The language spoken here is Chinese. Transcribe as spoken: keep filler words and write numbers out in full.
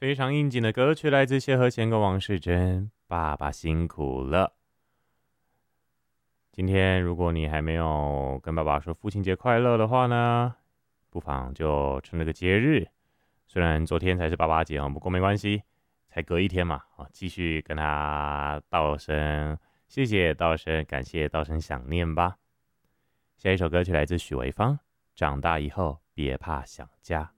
非常应景的歌曲来自谢和弦跟王世贞，爸爸辛苦了。今天如果你还没有跟爸爸说父亲节快乐的话呢，不妨就趁这个节日，虽然昨天才是爸爸节哦，不过没关系，才隔一天嘛，继续跟他道声谢谢，道声感谢，道声想念吧。下一首歌曲来自许维芳，长大以后别怕想家。